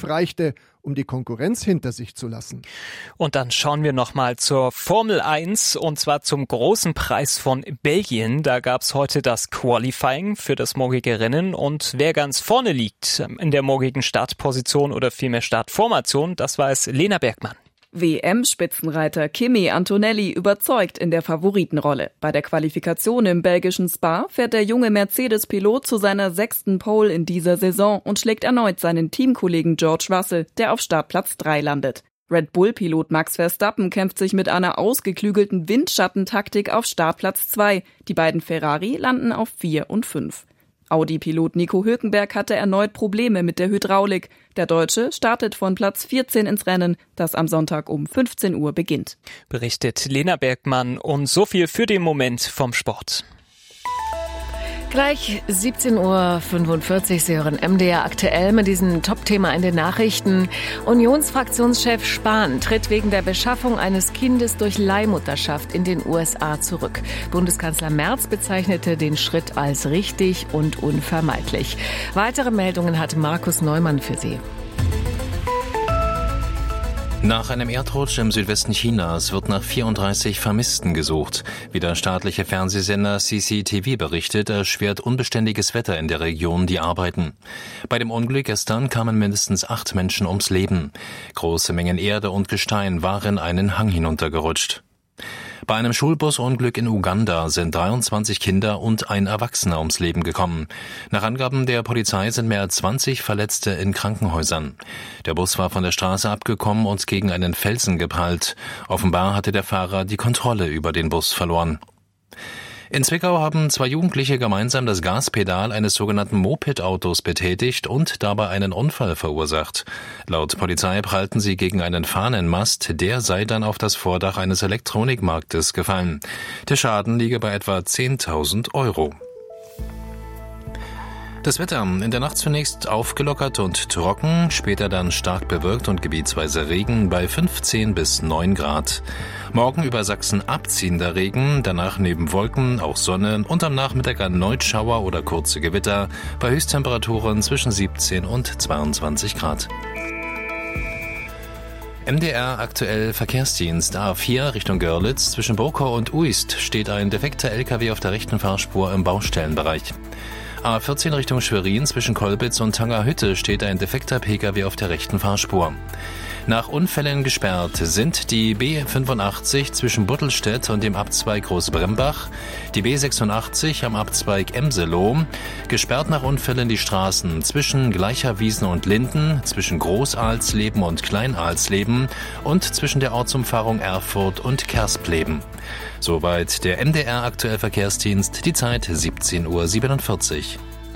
Kampf reichte, um die Konkurrenz hinter sich zu lassen. Und dann schauen wir nochmal zur Formel 1 und zwar zum großen Preis von Belgien. Da gab es heute das Qualifying für das morgige Rennen und wer ganz vorne liegt in der morgigen Startposition oder vielmehr Startformation, das weiß Lena Bergmann. WM-Spitzenreiter Kimi Antonelli überzeugt in der Favoritenrolle. Bei der Qualifikation im belgischen Spa fährt der junge Mercedes-Pilot zu seiner 6. Pole in dieser Saison und schlägt erneut seinen Teamkollegen George Russell, der auf Startplatz 3 landet. Red Bull-Pilot Max Verstappen kämpft sich mit einer ausgeklügelten Windschattentaktik auf Startplatz 2. Die beiden Ferrari landen auf 4 und 5. Audi-Pilot Nico Hülkenberg hatte erneut Probleme mit der Hydraulik. Der Deutsche startet von Platz 14 ins Rennen, das am Sonntag um 15 Uhr beginnt. Berichtet Lena Bergmann und so viel für den Moment vom Sport. Gleich 17.45 Uhr, Sie hören MDR aktuell mit diesem Top-Thema in den Nachrichten. Unionsfraktionschef Spahn tritt wegen der Beschaffung eines Kindes durch Leihmutterschaft in den USA zurück. Bundeskanzler Merz bezeichnete den Schritt als richtig und unvermeidlich. Weitere Meldungen hat Markus Neumann für Sie. Nach einem Erdrutsch im Südwesten Chinas wird nach 34 Vermissten gesucht. Wie der staatliche Fernsehsender CCTV berichtet, erschwert unbeständiges Wetter in der Region die Arbeiten. Bei dem Unglück gestern kamen mindestens 8 Menschen ums Leben. Große Mengen Erde und Gestein waren einen Hang hinuntergerutscht. Bei einem Schulbusunglück in Uganda sind 23 Kinder und ein Erwachsener ums Leben gekommen. Nach Angaben der Polizei sind mehr als 20 Verletzte in Krankenhäusern. Der Bus war von der Straße abgekommen und gegen einen Felsen geprallt. Offenbar hatte der Fahrer die Kontrolle über den Bus verloren. In Zwickau haben 2 Jugendliche gemeinsam das Gaspedal eines sogenannten Moped-Autos betätigt und dabei einen Unfall verursacht. Laut Polizei prallten sie gegen einen Fahnenmast, der sei dann auf das Vordach eines Elektronikmarktes gefallen. Der Schaden liege bei etwa 10.000 Euro. Das Wetter in der Nacht zunächst aufgelockert und trocken, später dann stark bewölkt und gebietsweise Regen bei 15 bis 9 Grad. Morgen über Sachsen abziehender Regen, danach neben Wolken auch Sonne und am Nachmittag erneut Schauer oder kurze Gewitter bei Höchsttemperaturen zwischen 17 und 22 Grad. MDR aktuell Verkehrsdienst A4 Richtung Görlitz. Zwischen Burkau und Uist steht ein defekter LKW auf der rechten Fahrspur im Baustellenbereich. A14 Richtung Schwerin zwischen Kolbitz und Tangerhütte steht ein defekter Pkw auf der rechten Fahrspur. Nach Unfällen gesperrt sind die B85 zwischen Buttelstedt und dem Abzweig Großbrembach, die B86 am Abzweig Emseloh, gesperrt nach Unfällen die Straßen zwischen Gleicherwiesen und Linden, zwischen Großalsleben und Kleinalsleben und zwischen der Ortsumfahrung Erfurt und Kerspleben. Soweit der MDR aktuell Verkehrsdienst, die Zeit 17.47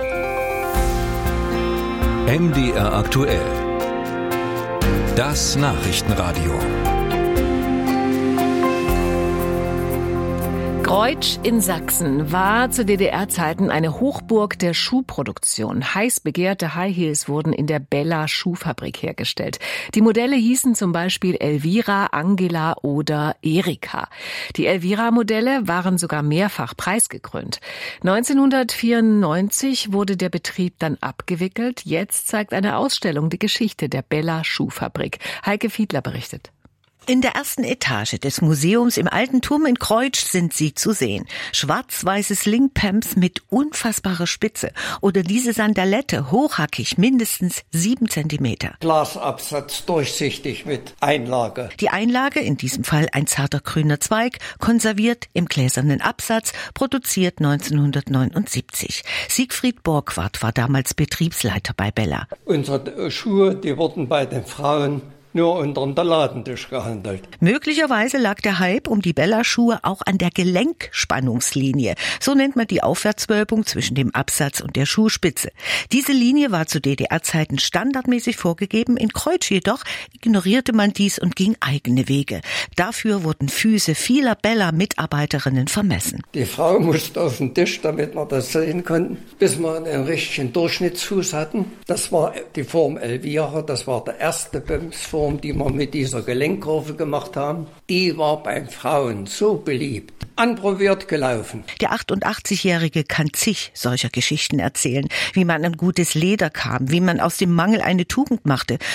Uhr. MDR aktuell. Das Nachrichtenradio. Greutsch in Sachsen war zu DDR-Zeiten eine Hochburg der Schuhproduktion. Heiß begehrte High Heels wurden in der Bella Schuhfabrik hergestellt. Die Modelle hießen zum Beispiel Elvira, Angela oder Erika. Die Elvira-Modelle waren sogar mehrfach preisgekrönt. 1994 wurde der Betrieb dann abgewickelt. Jetzt zeigt eine Ausstellung die Geschichte der Bella Schuhfabrik. Heike Fiedler berichtet. In der ersten Etage des Museums im Alten Turm in Greutsch sind sie zu sehen. Schwarz-weiße Slingpumps mit unfassbarer Spitze oder diese Sandalette, hochhackig, mindestens 7 Zentimeter. Glasabsatz, durchsichtig mit Einlage. Die Einlage, in diesem Fall ein zarter grüner Zweig, konserviert im gläsernen Absatz, produziert 1979. Siegfried Borgward war damals Betriebsleiter bei Bella. Unsere Schuhe, die wurden bei den Frauen nur unter dem Ladentisch gehandelt. Möglicherweise lag der Hype um die Bella-Schuhe auch an der Gelenkspannungslinie. So nennt man die Aufwärtswölbung zwischen dem Absatz und der Schuhspitze. Diese Linie war zu DDR-Zeiten standardmäßig vorgegeben. In Greutsch jedoch ignorierte man dies und ging eigene Wege. Dafür wurden Füße vieler Bella-Mitarbeiterinnen vermessen. Die Frau musste auf den Tisch, damit wir das sehen konnten, bis wir einen richtigen Durchschnittsfuß hatten. Das war die Form Elvira, das war der erste Bömsform, die wir mit dieser Gelenkkurve gemacht haben. Die war bei Frauen so beliebt. Anprobiert gelaufen. Der 88-Jährige kann zig solcher Geschichten erzählen, wie man an gutes Leder kam, wie man aus dem Mangel eine Tugend machte